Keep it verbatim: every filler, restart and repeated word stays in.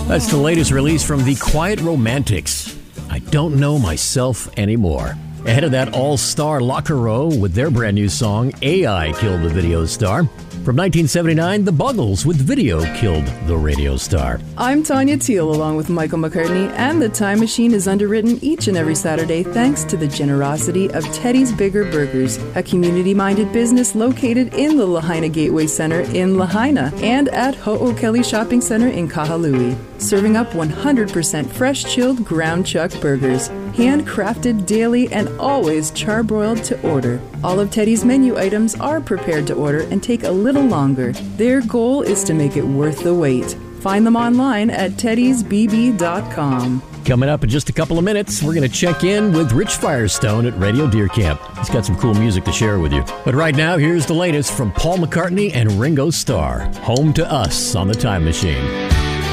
That's the latest release from The Quiet Romantics. I Don't Know Myself Anymore. Ahead of that, All-Star Locker Row with their brand new song, A I Killed the Video Star. From nineteen seventy-nine, The Buggles with Video Killed the Radio Star. I'm Tanya Teal along with Michael McCartney, and The Time Machine is underwritten each and every Saturday thanks to the generosity of Teddy's Bigger Burgers, a community-minded business located in the Lahaina Gateway Center in Lahaina and at Ho'okele Shopping Center in Kahului, serving up one hundred percent fresh chilled ground chuck burgers, handcrafted daily and always charbroiled to order. All of Teddy's menu items are prepared to order and take a little longer. Their goal is to make it worth the wait. Find them online at teddys b b dot com. Coming up in just a couple of minutes, we're going to check in with Rich Firestone at Radio Deer Camp. He's got some cool music to share with you. But right now, here's the latest from Paul McCartney and Ringo Starr. Home to Us on The Time Machine.